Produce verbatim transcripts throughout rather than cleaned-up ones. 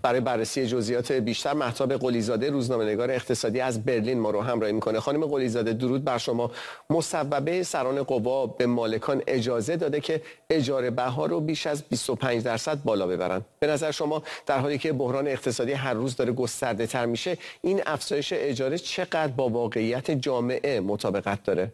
برای بررسی جزئیات بیشتر مهتاب قلی‌زاده روزنامه‌نگار اقتصادی از برلین ما رو همراهی میکنه. خانم قلی‌زاده درود بر شما. مصوبه سران قوا به مالکان اجازه داده که اجاره بها رو بیش از بیست و پنج درصد بالا ببرن. به نظر شما در حالی که بحران اقتصادی هر روز داره گسترده تر میشه، این افزایش اجاره چقدر با واقعیت جامعه مطابقت داره؟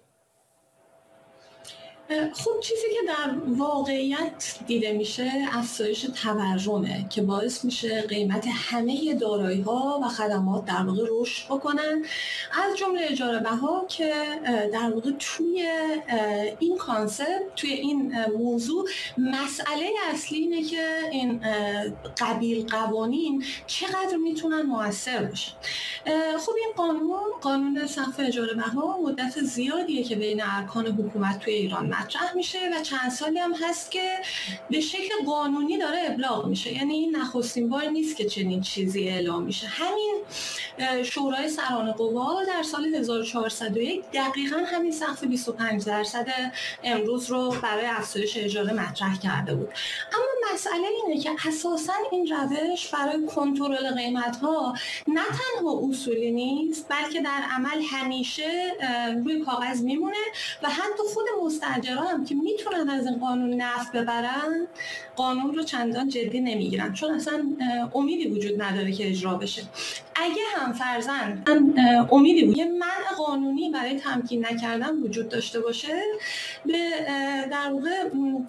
خب چیزی که در واقعیت دیده میشه افزایش تورمه که باعث میشه قیمت همه دارایی‌ها و خدمات در واقع رشد بکنن، از جمله اجاره بها که در واقع توی این کانسپت، توی این موضوع مسئله اصلی اینه که این قبیل قوانین چقدر میتونن مؤثر باشن. خب این قانون قانون سقف اجاره بها مدت زیادیه که بین ارکان حکومت توی ایران مطرح میشه و چند سالی هم هست که به شکل قانونی داره ابلاغ میشه. یعنی این نخستین بار نیست که چنین چیزی اعلام میشه. همین شورای سران قوا در سال هزار و چهارصد و یک دقیقاً همین سقف بیست و پنج درصد امروز رو برای افزایش اجاره مطرح کرده بود. اما مسئله اینه که اساساً این روش برای کنترل قیمت‌ها نه تنها اصولی نیست، بلکه در عمل همیشه روی کاغذ میمونه و حتی خود مستاجرها هم که میتونن از این قانون نفع ببرن قانون رو چندان جدی نمیگیرن، چون اصلا امیدی وجود نداره که اجرا بشه. اگه هم فرضاً امیدی بود یه منع قانونی برای تمکین نکردن وجود داشته باشه، به در واقع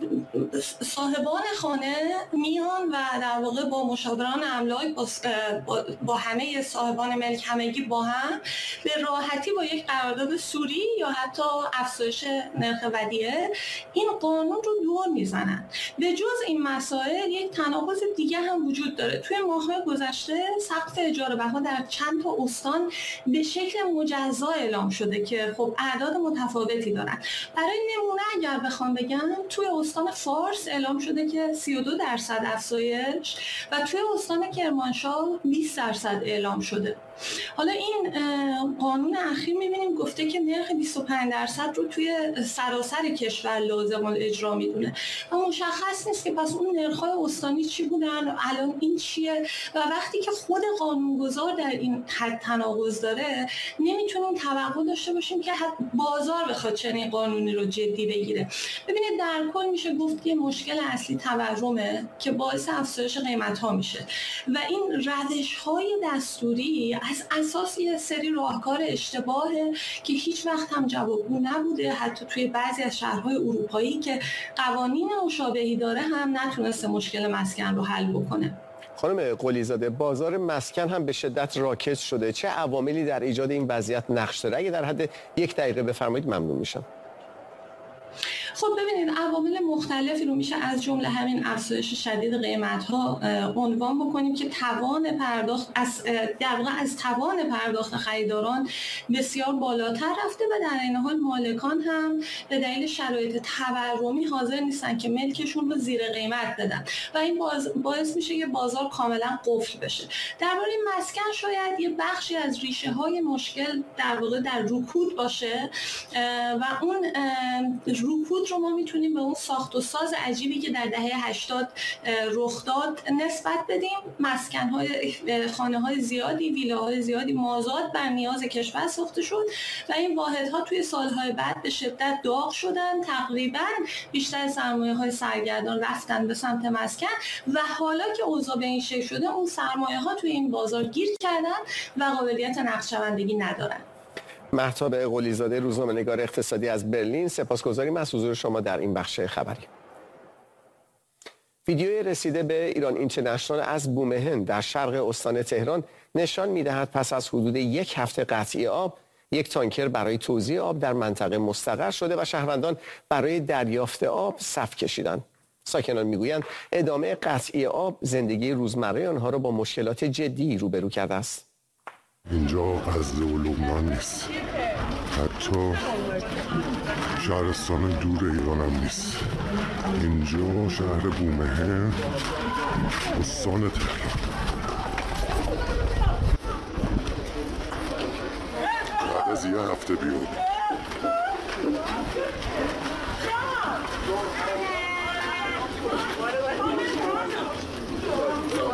صاحبان خانه میان و در واقع با مشاوران املاک با, با همه صاحبان ملک همگی با هم به راحتی با یک قرارداد سوری یا حتی افزایش نرخ ودیعه این قانون رو دور میزنن. به جز این مسائل یک تناقض دیگه هم وجود داره. توی ماه‌های گذشته سقف اجاره بها در چند تا استان به شکل مجزا اعلام شده که خب اعداد متفاوتی دارن. برای نمونه اگر بخوام بگم، توی استان فارس اعلام شده که سی و دو درصد افزایش و توی استان کرمانشاه بیست درصد اعلام شده. حالا این قانون اخیر می‌بینیم گفته که نرخ بیست و پنج درصد رو توی سراسر کشور لازم الاجرا میدونه و مشخص نیست که پس اون نرخ‌های استانی چی بودن، الان این چیه. و وقتی که خود قانونگذار در این حد تناقض داره، نمیتونیم توقع داشته باشیم که بازار بخواد چنین قانونی رو جدی بگیره. ببینید در کل میشه گفت که مشکل اصلی تورمه که باعث افزایش قیمت‌ها میشه و این روش‌های دستوری از اساس یه سری راهکار اشتباهه که هیچ وقت هم جوابگو نبوده. حتی توی بعضی از شهرهای اروپایی که قوانین مشابهی داره هم نتونسته مشکل مسکن رو حل بکنه. خانم قلی‌زاده، بازار مسکن هم به شدت راکد شده. چه عواملی در ایجاد این وضعیت نقش داره؟ اگه در حد یک دقیقه بفرمایید ممنون میشم. خب ببینید عوامل مختلفی رو میشه از جمله همین افزایش شدید قیمت‌ها عنوان بکنیم که توان پرداخت از در واقع از توان پرداخت خریداران بسیار بالاتر رفته و در این حال مالکان هم به دلیل شرایط تورمی حاضر نیستن که ملکشون رو زیر قیمت بدن و این باعث میشه که بازار کاملا قفل بشه. درباره مسکن شاید یه بخشی از ریشه‌های مشکل در واقع در رکود باشه و اون رکود رو ما میتونیم به اون ساخت و ساز عجیبی که در دهه هشتاد رخ داد نسبت بدیم. مسکن‌های خانه‌های زیادی، ویلاهای زیادی مازاد بر نیاز کشور ساخته شد و این واحدها توی سالهای بعد به شدت داغ شدن. تقریباً بیشتر سرمایه‌های سرگردان رفتن به سمت مسکن و حالا که اوضاع به این شکل شده، اون سرمایه‌ها توی این بازار گیر کردن و قابلیت نقدشوندگی ندارن. مهتاب قلی‌زاده روزنامه‌نگار اقتصادی از برلین، سپاسگزاریم از حضور شما در این بخش خبری. ویدیوی رسیده به ایران اینترنشنال از بومهن در شرق استان تهران نشان می‌دهد پس از حدود یک هفته قطعی آب، یک تانکر برای توزیع آب در منطقه مستقر شده و شهروندان برای دریافت آب صف کشیدند. ساکنان میگویند ادامه قطعی آب زندگی روزمره آنها را با مشکلات جدی روبرو کرده است. اینجا غزه و لبنان نیست، حتی شهرستان دور ایران هم نیست. اینجا شهر بومهن، استان تهران. بعد از یه هفته بیاد